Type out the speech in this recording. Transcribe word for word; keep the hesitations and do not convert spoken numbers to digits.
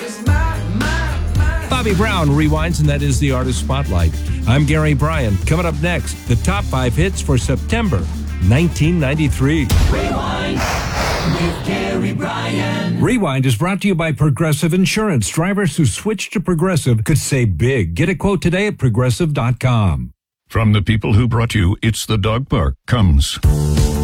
Bobby Brown rewinds, and that is the Artist Spotlight. I'm Gary Bryan. Coming up next, the top five hits for September nineteen ninety-three. Rewind with Gary Bryan. Rewind is brought to you by Progressive Insurance. Drivers who switch to Progressive could save big. Get a quote today at progressive dot com. From the people who brought you It's the Dog Park comes